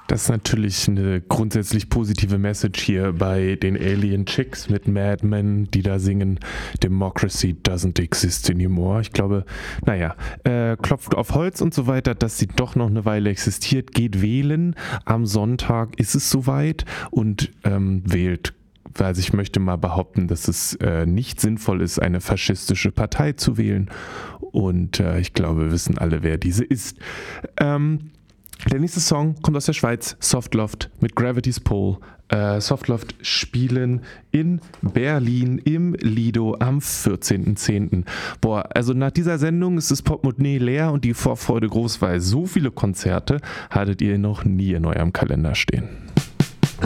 Das ist natürlich eine grundsätzlich positive Message hier bei den Alien Chicks mit Mad Men, die da singen, Democracy doesn't exist anymore. Ich glaube, klopft auf Holz und so weiter, dass sie doch noch eine Weile existiert. Geht wählen. Am Sonntag ist es soweit und wählt. Also ich möchte mal behaupten, dass es nicht sinnvoll ist, eine faschistische Partei zu wählen. Und ich glaube, wir wissen alle, wer diese ist. Der nächste Song kommt aus der Schweiz, Softloft mit Gravity's Pull. Softloft spielen in Berlin im Lido am 14.10. Boah, also nach dieser Sendung ist das Portemonnaie leer und die Vorfreude groß, weil so viele Konzerte hattet ihr noch nie in eurem Kalender stehen.